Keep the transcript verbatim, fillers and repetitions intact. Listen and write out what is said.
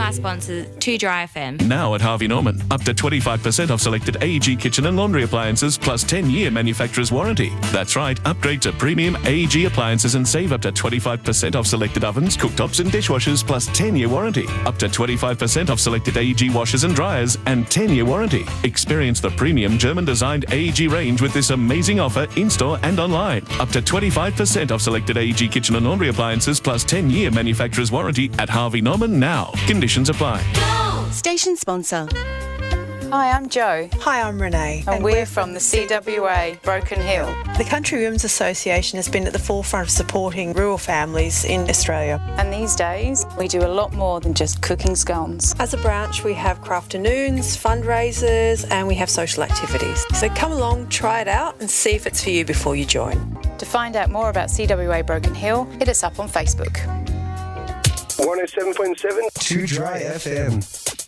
our sponsor, two Dry F M. Now at Harvey Norman, up to twenty-five percent off selected A E G kitchen and laundry appliances plus ten-year manufacturer's warranty. That's right, upgrade to premium A E G appliances and save up to twenty-five percent off selected ovens, cooktops and dishwashers plus ten-year warranty. Up to twenty-five percent off selected A E G washers and dryers and ten-year warranty. Experience the premium German-designed A E G range with this amazing offer in-store and online. Up to twenty-five percent off selected A E G kitchen and laundry appliances plus ten-year manufacturer's warranty at Harvey Norman now. Conditions apply. Station sponsor. Hi, I'm Jo. Hi, I'm Renee. And, and we're, we're from the C W A Broken Hill. The Country Women's Association has been at the forefront of supporting rural families in Australia. And these days, we do a lot more than just cooking scones. As a branch, we have crafternoons, fundraisers, and we have social activities. So come along, try it out, and see if it's for you before you join. To find out more about C W A Broken Hill, hit us up on Facebook. one oh seven point seven two Dry F M.